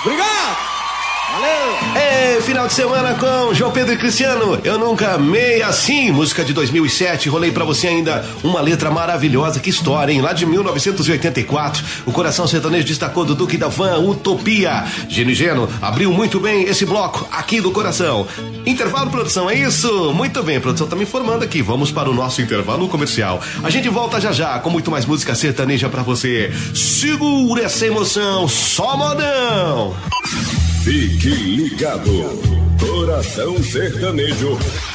Obrigado! Valeu! É, final de semana com João Pedro e Cristiano. Eu nunca amei assim. Música de 2007. Rolei pra você ainda uma letra maravilhosa. Que história, hein? Lá de 1984. O Coração Sertanejo destacou do Duque da Van, Utopia. Gino e Geno abriu muito bem esse bloco aqui do Coração. Intervalo, produção, é isso? Muito bem, a produção tá me informando aqui. Vamos para o nosso intervalo comercial. A gente volta já já com muito mais música sertaneja pra você. Segura essa emoção. Só modão. Fique ligado, Coração Sertanejo